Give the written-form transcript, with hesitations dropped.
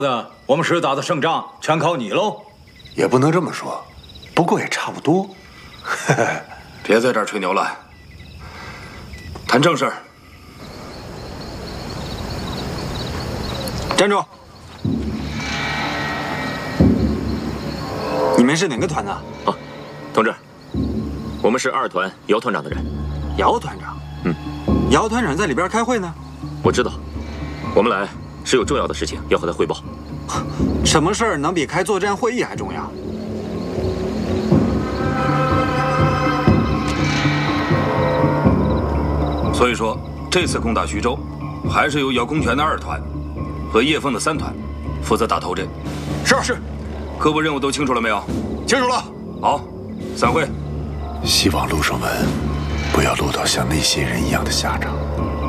那我们石达的胜仗全靠你喽。 也不能这么说，不过也差不多。 别在这儿吹牛了，谈正事儿。 站住！你们是哪个团的？ 啊，同志，我们是2团姚团长的人。 姚团长？姚团长在里边开会呢。 我知道，我们来是有重要的事情要和他汇报。 什么事儿能比开作战会议还重要？ 所以说，这次攻打徐州，还是由姚公权的2团和叶凤的3团负责打头阵。 是。 各部任务都清楚了没有？ 清楚了。 好，散会。 希望陆胜文不要落到像那些人一样的下场。